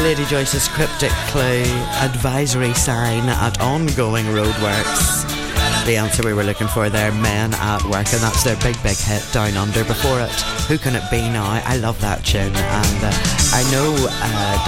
Lady Joyce's cryptic clue, advisory sign at ongoing roadworks. The answer we were looking for there, Men at Work, and that's their big hit, Down Under. Before it, Who Can It Be Now? I love that tune, and I know